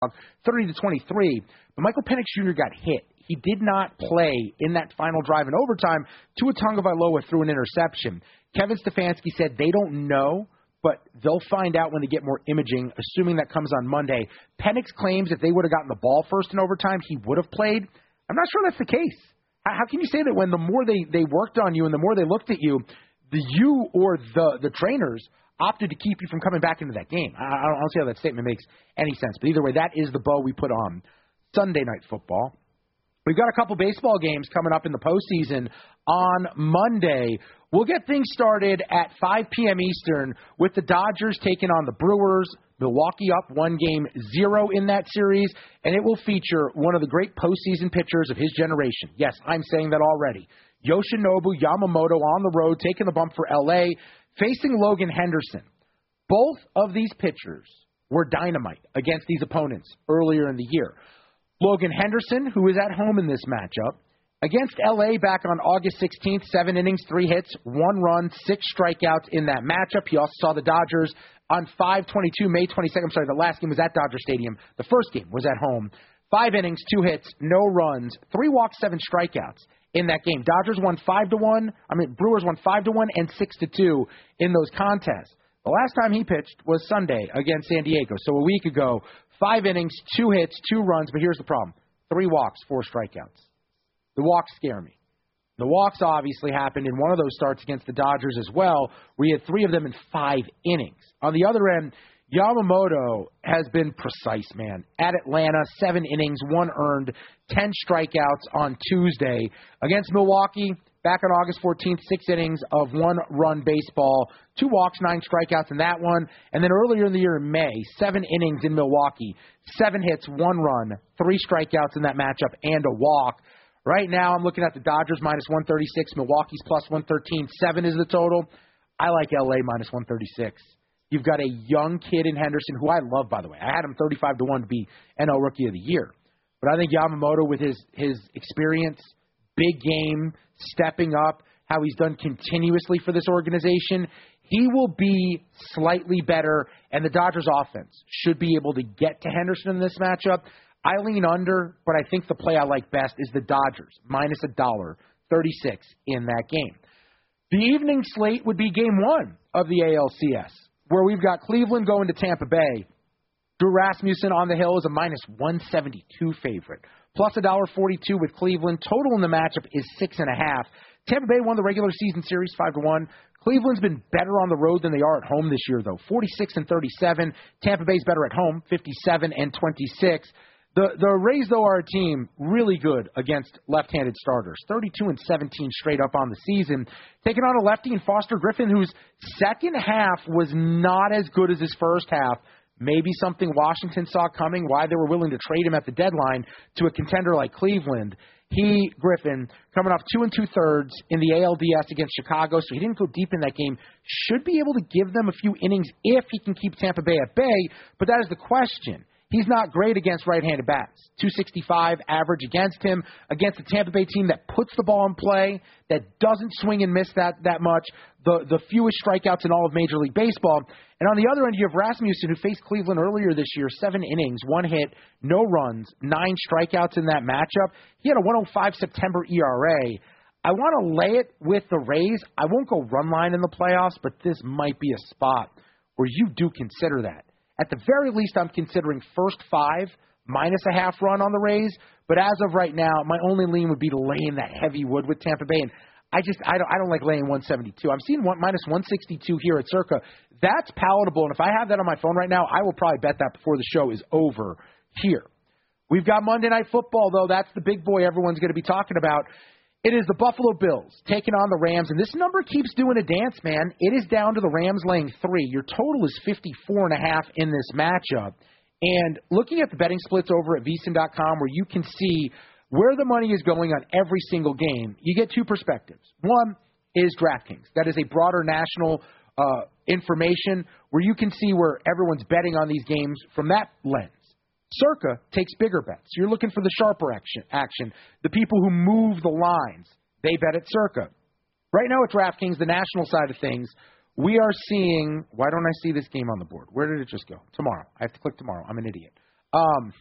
30-23. But Michael Penix Jr. got hit. He did not play in that final drive in overtime. Tua Tagovailoa threw an interception. Kevin Stefanski said they don't know, but they'll find out when they get more imaging, assuming that comes on Monday. Penix claims if they would have gotten the ball first in overtime, he would have played. I'm not sure that's the case. How can you say that when the more they worked on you and the more they looked at you, you or the trainers opted to keep you from coming back into that game? I don't see how that statement makes any sense. But either way, that is the bow we put on Sunday Night Football. We've got a couple baseball games coming up in the postseason on Monday. We'll get things started at 5 p.m. Eastern with the Dodgers taking on the Brewers. Milwaukee up 1-0 in that series, and it will feature one of the great postseason pitchers of his generation. Yes, I'm saying that already. Yoshinobu Yamamoto on the road, taking the bump for L.A., facing Logan Henderson. Both of these pitchers were dynamite against these opponents earlier in the year. Logan Henderson, who is at home in this matchup, against L.A. back on August 16th, 7 innings, 3 hits, 1 run, 6 strikeouts in that matchup. He also saw the Dodgers on 5/22, May 22nd. I'm sorry, the last game was at Dodger Stadium. The first game was at home. 5 innings, 2 hits, no runs, 3 walks, 7 strikeouts in that game. Brewers won 5-1 and 6-2 in those contests. The last time he pitched was Sunday against San Diego. So a week ago, 5 innings, 2 hits, 2 runs. But here's the problem. 3 walks, 4 strikeouts. The walks scare me. The walks obviously happened in one of those starts against the Dodgers as well, where you had 3 of them in 5 innings. On the other end, Yamamoto has been precise, man. At Atlanta, 7 innings, 1 earned, 10 strikeouts on Tuesday. Against Milwaukee, back on August 14th, 6 innings of 1-run baseball, 2 walks, 9 strikeouts in that one. And then earlier in the year in May, 7 innings in Milwaukee, 7 hits, 1 run, 3 strikeouts in that matchup, and a walk. Right now, I'm looking at the Dodgers minus 136, Milwaukee's plus 113. 7 is the total. I like L.A. minus 136. You've got a young kid in Henderson, who I love, by the way. I had him 35-1 to be NL Rookie of the Year. But I think Yamamoto, with his experience, big game, stepping up, how he's done continuously for this organization, he will be slightly better, and the Dodgers offense should be able to get to Henderson in this matchup. I lean under, but I think the play I like best is the Dodgers, minus $1.36 in that game. The evening slate would be game 1 of the ALCS, where we've got Cleveland going to Tampa Bay. Drew Rasmussen on the hill is a minus 172 favorite, plus $1.42 with Cleveland. Total in the matchup is 6.5. Tampa Bay won the regular season series 5-1. Cleveland's been better on the road than they are at home this year, though. 46-37. Tampa Bay's better at home, 57-26. The Rays, though, are a team really good against left-handed starters. 32-17 straight up on the season. Taking on a lefty in Foster Griffin, whose second half was not as good as his first half. Maybe something Washington saw coming, why they were willing to trade him at the deadline to a contender like Cleveland. Griffin, coming off 2 2/3 in the ALDS against Chicago, so he didn't go deep in that game, should be able to give them a few innings if he can keep Tampa Bay at bay, but that is the question. He's not great against right-handed bats. 265 average against him, against the Tampa Bay team that puts the ball in play, that doesn't swing and miss that much, the fewest strikeouts in all of Major League Baseball. And on the other end, you have Rasmussen, who faced Cleveland earlier this year, 7 innings, 1 hit, no runs, 9 strikeouts in that matchup. He had a 1.05 September ERA. I want to lay it with the Rays. I won't go run line in the playoffs, but this might be a spot where you do consider that. At the very least, I'm considering first 5 minus a half run on the Rays. But as of right now, my only lean would be to lay in that heavy wood with Tampa Bay. And I don't like laying 172. I'm seeing minus 162 here at Circa. That's palatable. And if I have that on my phone right now, I will probably bet that before the show is over here. We've got Monday Night Football, though. That's the big boy everyone's going to be talking about. It is the Buffalo Bills taking on the Rams, and this number keeps doing a dance, man. It is down to the Rams laying 3. Your total is 54.5 in this matchup. And looking at the betting splits over at VSiN.com, where you can see where the money is going on every single game, you get 2 perspectives. One is DraftKings. That is a broader national information where you can see where everyone's betting on these games from that lens. Circa takes bigger bets. You're looking for the sharper action. The people who move the lines, they bet at Circa. Right now at DraftKings, the national side of things, we are seeing, why don't I see this game on the board? Where did it just go? Tomorrow. I have to click tomorrow. I'm an idiot.